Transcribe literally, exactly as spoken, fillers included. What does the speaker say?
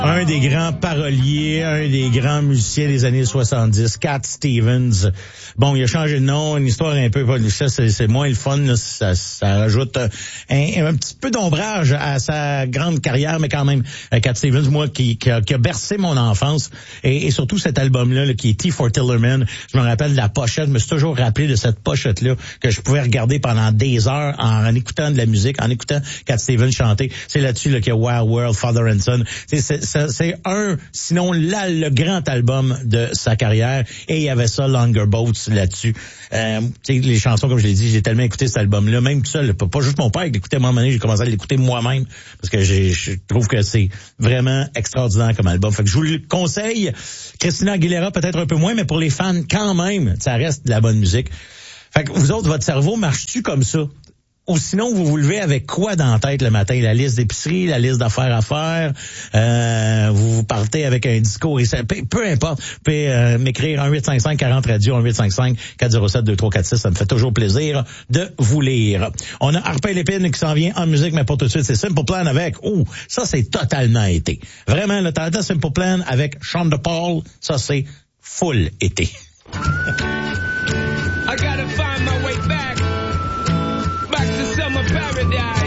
Un des grands paroliers, un des grands musiciens des années soixante-dix, Cat Stevens. Bon, il a changé de nom, une histoire un peu, ça c'est, c'est moins le fun, là, ça, ça rajoute un, un petit peu d'ombrage à sa grande carrière, mais quand même, Cat Stevens, moi, qui, qui, a, qui a bercé mon enfance, et, et surtout cet album-là, là, qui est T for Tillerman, je me rappelle de la pochette, je me suis toujours rappelé de cette pochette-là, que je pouvais regarder pendant des heures en, en écoutant de la musique, en écoutant Cat Stevens chanter. C'est là-dessus là, qu'il y a Wild World, Father and Son. C'est, c'est, c'est, c'est un, sinon là, le grand album de sa carrière. Et il y avait ça, Longer Boats, là-dessus. Euh, tu sais, les chansons, comme je l'ai dit, j'ai tellement écouté cet album-là, même tout seul. Pas, pas juste mon père qui l'écoutait, moi, à un moment donné, j'ai commencé à l'écouter moi-même. Parce que j'ai, je trouve que c'est vraiment extraordinaire comme album. Fait que je vous le conseille. Christina Aguilera, peut-être un peu moins, mais pour les fans, quand même, ça reste de la bonne musique. Fait que vous autres, votre cerveau marche-tu comme ça? Ou sinon, vous vous levez avec quoi dans la tête le matin? La liste d'épicerie, la liste d'affaires à faire, euh, vous vous partez avec un discours, et ça, peu, peu importe. Vous pouvez euh, m'écrire un huit cinq cinq quarante radio, un huit cinq cinq quatre zéro sept deux trois quatre six, ça me fait toujours plaisir de vous lire. On a Harper Lépine qui s'en vient en musique, mais pour tout de suite, c'est Simple Plan avec, oh, ça c'est totalement été. Vraiment, le temps Simple Plan avec Sean DePaul, ça c'est full été. I gotta find my way back. Back to summer paradise.